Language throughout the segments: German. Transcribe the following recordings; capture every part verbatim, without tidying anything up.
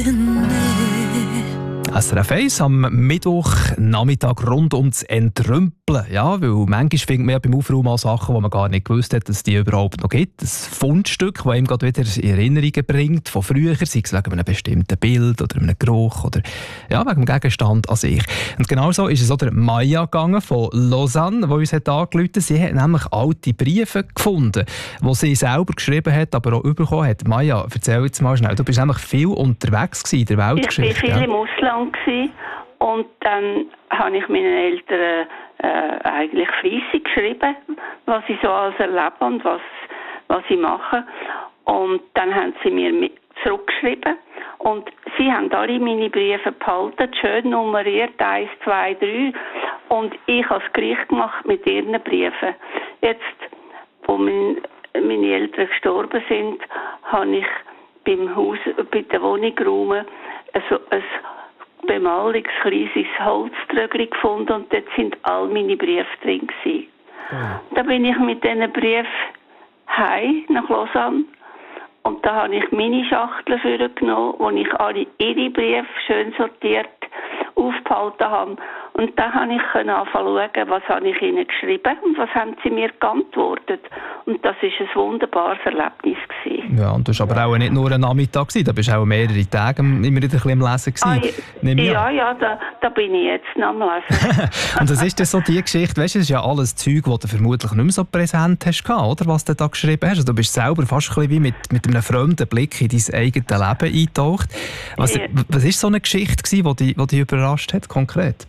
S R F eins am Mittwochnachmittag rund ums Entrümpeln. Ja, weil manchmal findet man ja beim Aufräumen auch Sachen, die man gar nicht gewusst hat, dass es die überhaupt noch gibt. Ein Fundstück, das ihm gerade wieder in Erinnerungen bringt von früher, sei es wegen einem bestimmten Bild oder einem Geruch oder ja, wegen dem Gegenstand an sich. Und genauso ist es auch der Maya gegangen von Lausanne, die uns hat angerufen hat. Sie hat nämlich alte Briefe gefunden, die sie selber geschrieben hat, aber auch bekommen hat. Maya, erzähl jetzt mal schnell. Du bist nämlich viel unterwegs gewesen in der Weltgeschichte. Ich war viel ja. im Ausland gewesen, und dann habe ich meinen Eltern äh, eigentlich fleissig geschrieben, was ich so alles erlebe und was, was ich mache. Und dann haben sie mir mit zurückgeschrieben und sie haben alle meine Briefe behalten, schön nummeriert, eins, zwei, drei. Und ich habe das Gericht gemacht mit ihren Briefen. Jetzt, wo mein, meine Eltern gestorben sind, habe ich beim Haus, bei der Wohnung räumen, also ein bemalungskleines Holztrögli gefunden und dort sind all meine Briefe drin gewesen. Oh. Da bin ich mit diesen Briefen heim nach Lausanne und da habe ich meine Schachtel vorgenommen, wo ich alle ihre Briefe schön sortiert aufgehalten habe. Und dann konnte ich anfangen zu schauen, was habe ich ihnen geschrieben und was haben sie mir geantwortet. Und das war ein wunderbares Erlebnis gewesen. Ja, und du warst aber auch nicht nur ein Nachmittag gewesen, da bist du auch mehrere Tage immer wieder ein bisschen am Lesen gewesen. Ah, ja, ja, da, da bin ich jetzt noch am Lesen. Und das ist dann so die Geschichte, weißt du, das ist ja alles Zeug, das du vermutlich nicht mehr so präsent hast, oder, was du da geschrieben hast. Also du bist selber fast ein bisschen wie mit, mit einem fremden Blick in dein eigenes Leben eingetaucht. Was, ja. was ist so eine Geschichte gewesen, die dich, die dich überrascht hat, konkret?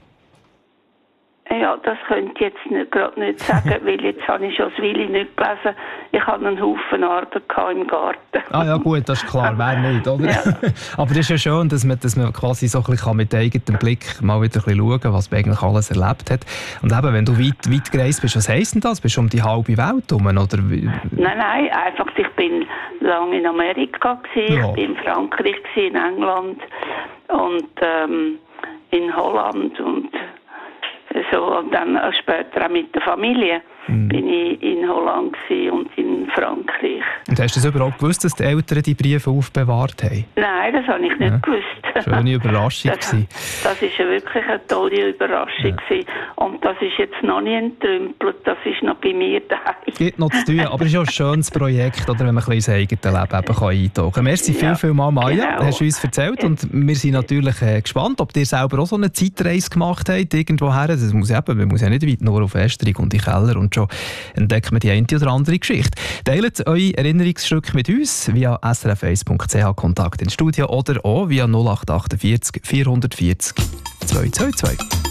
Ja, das könnte ich jetzt nicht, gerade nicht sagen, weil jetzt habe ich schon das Willi nicht gelesen. Ich hatte einen Haufen Arbeit im Garten. Ah ja gut, das ist klar, wer nicht, oder? Ja. Aber es ist ja schön, dass man, dass man quasi so ein bisschen mit eigenem Blick mal wieder ein bisschen schauen kann, was man eigentlich alles erlebt hat. Und eben, wenn du weit, weit gereist bist, was heisst denn das? Bist du um die halbe Welt herum? Oder? Nein, nein, einfach, ich bin lange in Amerika gewesen, ja. Ich bin in Frankreich gewesen, in England und ähm, in Holland und so, und dann später auch mit der Familie mhm. bin ich in Holland und in Frankreich. Und hast du das überhaupt gewusst, dass die Eltern die Briefe aufbewahrt haben? Nein, das habe ich nicht ja. gewusst. Schöne Überraschung. Das, das ist wirklich eine tolle Überraschung. Ja. Und das ist jetzt noch nicht entrümpelt, das ist noch bei mir daheim. Es gibt noch zu tun, aber es ist auch ein schönes Projekt, oder, wenn man ein bisschen ins eigene Leben eben eintauchen kann. Merci viel, ja. viel mal, Maya, genau. hast du uns erzählt. Und wir sind natürlich äh, gespannt, ob ihr selber auch so eine Zeitreise gemacht habt, irgendwoher. Das muss eben, man muss ja nicht weit nur auf Esterung und in den Keller und schon entdeckt man die eine oder andere Geschichte. Teilt eure Erinnerungsstücke mit uns via s r f eins punkt c h Kontakt ins Studio oder auch via null acht acht vier vier vier null zwei zwei zwei.